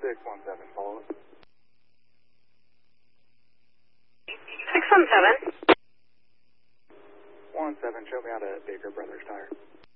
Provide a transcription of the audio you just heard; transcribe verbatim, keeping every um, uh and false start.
six one seven, follow up. six one seven. one seven, show me out at Baker Brothers Tire.